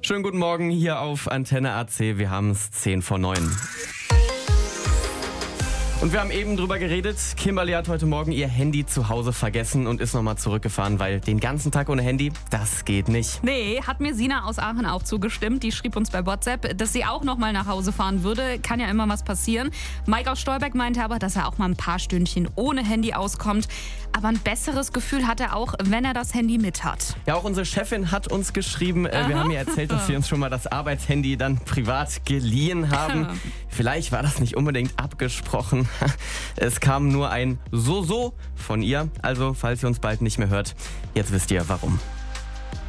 Schönen guten Morgen hier auf Antenne AC. Wir haben es 10 vor 9. Und wir haben eben drüber geredet. Kimberly hat heute Morgen ihr Handy zu Hause vergessen und ist nochmal zurückgefahren, weil den ganzen Tag ohne Handy, das geht nicht. Nee, hat mir Sina aus Aachen auch zugestimmt. Die schrieb uns bei WhatsApp, dass sie auch nochmal nach Hause fahren würde. Kann ja immer was passieren. Mike aus Stolberg meinte aber, dass er auch mal ein paar Stündchen ohne Handy auskommt. Aber ein besseres Gefühl hat er auch, wenn er das Handy mit hat. Ja, auch unsere Chefin hat uns geschrieben. Wir haben ihr erzählt, dass wir uns schon mal das Arbeitshandy dann privat geliehen haben. Vielleicht war das nicht unbedingt abgesprochen. Es kam nur ein So von ihr. Also, falls ihr uns bald nicht mehr hört, jetzt wisst ihr warum.